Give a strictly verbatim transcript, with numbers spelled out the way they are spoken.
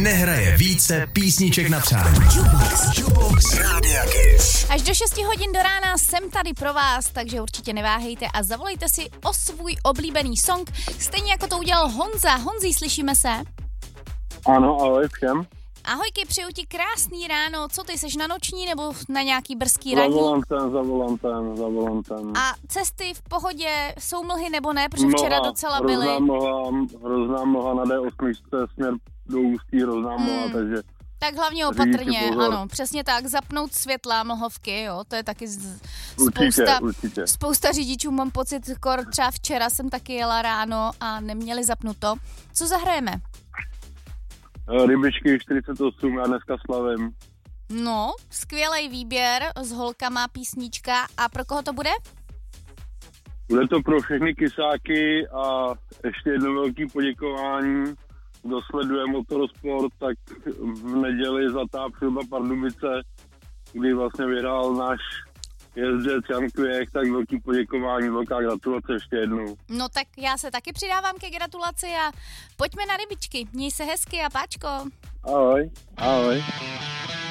nehraje více písniček na přání. Jukebox, Jukebox Rádia Kiss. Až do šesti hodin do rána jsem tady pro vás, takže určitě neváhejte a zavolejte si o svůj oblíbený song, stejně jako to udělal Honza. Honzi, slyšíme se? Ano, ahoj všem. Ahojky, přeju ti krásný ráno. Co ty, seš na noční nebo na nějaký brzký Za ranní? volantem, za volantem, za volantem. A cesty v pohodě, jsou mlhy nebo ne? Protože včera Mlha, docela byly. Hrozná mlha, hrozná mlha na D osm směr do Ústí, hrozná mlha, Hmm. takže... Tak hlavně opatrně, Řidiči pozor. ano, přesně tak, zapnout světla, mlhovky, jo, to je taky z, Určitě, spousta, určitě. spousta řidičů, mám pocit, kor, třeba včera jsem taky jela ráno a neměli zapnuto. Co zahrajeme? Rybičky čtyřicet osm, já dneska slavím. No, skvělej výběr, s holkama písnička a pro koho to bude? Bude to pro všechny kysáky a ještě jedno velké poděkování. Kdo sleduje motorsport, tak v neděli Zlatá přilba Pardubice, kdy vlastně vyhrál náš jezdec Jan Kvěch, tak velký poděkování, velká gratulace ještě jednou. No tak já se taky přidávám ke gratulaci a pojďme na rybičky. Měj se hezky a páčko. Ahoj, ahoj.